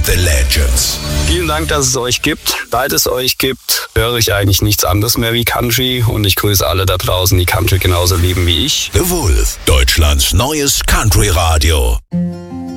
the Legends. Vielen Dank, dass es euch gibt. Seit es euch gibt, höre ich eigentlich nichts anderes mehr wie Country und ich grüße alle da draußen, die Country genauso lieben wie ich. The Wolf, Deutschlands neues Country-Radio.